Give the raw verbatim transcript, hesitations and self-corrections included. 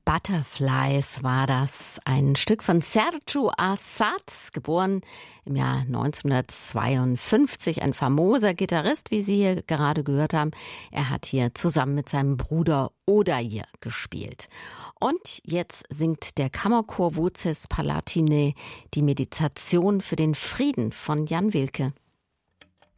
Butterflies war das, ein Stück von Sergiu Assad, geboren im Jahr neunzehnhundertzweiundfünfzig, ein famoser Gitarrist, wie Sie hier gerade gehört haben. Er hat hier zusammen mit seinem Bruder Odair gespielt. Und jetzt singt der Kammerchor Voces Palatinae die Meditation für den Frieden von Jan Wilke.